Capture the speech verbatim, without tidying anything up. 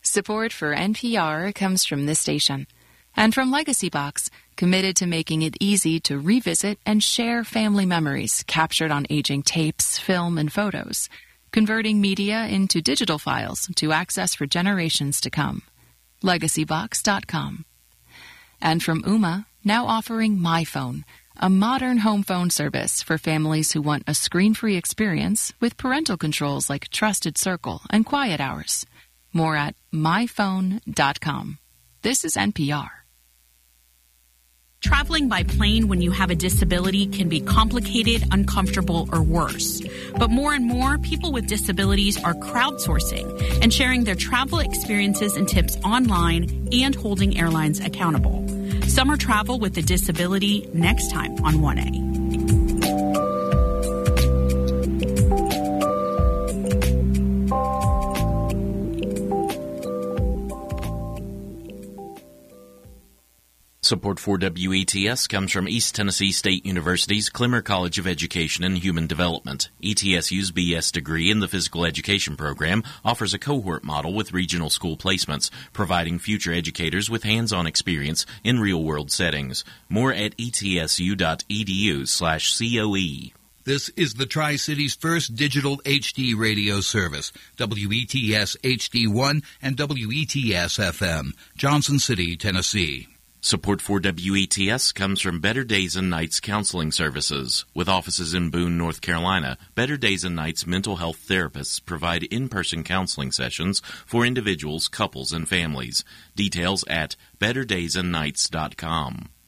Support for N P R comes from this station and from Legacy Box, committed to making it easy to revisit and share family memories captured on aging tapes, film, and photos, converting media into digital files to access for generations to come. legacy box dot com. And from Ooma, now offering MyPhone, a modern home phone service for families who want a screen-free experience with parental controls like Trusted Circle and Quiet Hours. More at my phone dot com. This is N P R. Traveling by plane when you have a disability can be complicated, uncomfortable, or worse. But more and more, people with disabilities are crowdsourcing and sharing their travel experiences and tips online and holding airlines accountable. Summer travel with a disability next time on one A. Support for W E T S comes from East Tennessee State University's Clemmer College of Education and Human Development. E T S U's B S degree in the Physical Education program offers a cohort model with regional school placements, providing future educators with hands-on experience in real-world settings. More at etsu.edu slash COE. This is the Tri-City's first digital H D radio service, W E T S H D one and W E T S F M, Johnson City, Tennessee. Support for W E T S comes from Better Days and Nights Counseling Services. With offices in Boone, North Carolina, Better Days and Nights mental health therapists provide in-person counseling sessions for individuals, couples, and families. Details at better days and nights dot com.